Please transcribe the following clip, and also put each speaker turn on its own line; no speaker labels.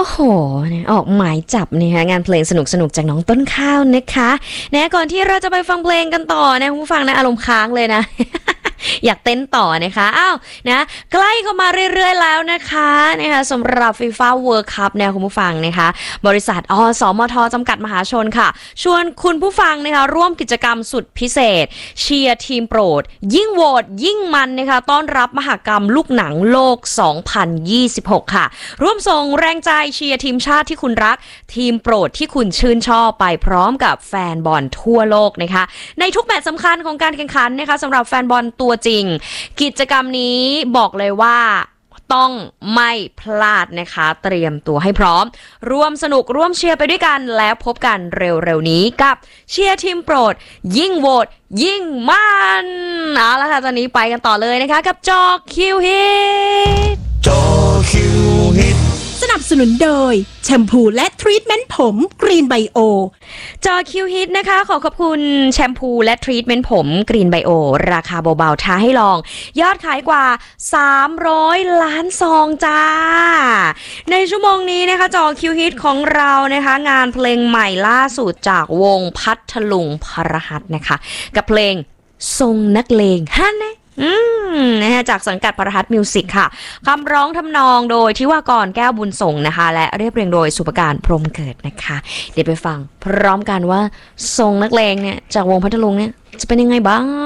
โหออกหมายจับนะคะงานเพลงสนุกๆจากน้องต้นข้าวนะคะก่อนที่เราจะไปฟังเพลงกันต่อนะผู้ฟังนะอารมณ์ค้างเลยนะ อยากเต้นต่อนะคะนะใกล้เข้ามาเรื่อยๆแล้วนะคะสำหรับ FIFA World Cup เนี่ยคุณผู้ฟังนะคะบริษัทสมท.จำกัดมหาชนค่ะชวนคุณผู้ฟังนะคะร่วมกิจกรรมสุดพิเศษเชียร์ทีมโปรดยิ่งโหวตยิ่งมันนะคะต้อนรับมหกรรมลูกหนังโลก 2026 ค่ะร่วมส่งแรงใจเชียร์ทีมชาติที่คุณรักทีมโปรดที่คุณชื่นชอบไปพร้อมกับแฟนบอลทั่วโลกนะคะในทุกแมตช์สำคัญของการแข่งขันนะคะสำหรับแฟนบอลตัวจริงกิจกรรมนี้บอกเลยว่าต้องไม่พลาดนะคะเตรียมตัวให้พร้อมร่วมสนุกร่วมเชียร์ไปด้วยกันแล้วพบกันเร็วๆนี้กับเชียร์ทีมโปรดยิ่งโหวตยิ่งมันเอาละค่ะตอนนี้ไปกันต่อเลยนะคะกับจอคิวฮิต
จอคิวฮิต
สนับสนุนโดยแชมพูและทรีทเมนต์ผมกรีนไบโอ
จอคิวฮิตนะคะขอขอบคุณแชมพูและทรีทเมนต์ผมกรีนไบโอราคาเบาๆท้าให้ลองยอดขายกว่า300 ล้านซองจ้าในชั่วโมงนี้นะคะจอคิวฮิตของเรานะคะงานเพลงใหม่ล่าสุดจากวงพัทลุงพรหัสนะคะกับเพลงทรงนักเลงฮันนะจากสังกัดพรหัสมิวสิกค่ะคำร้องทำนองโดยทิวากรแก้วบุญส่งนะคะและเรียบเรียงโดยสุภการพรหมเกิดนะคะเดี๋ยวไปฟังพร้อมกันว่าทรงนักเลงเนี่ยจากวงพัทลุงเนี่ยจะเป็นยังไงบ้าง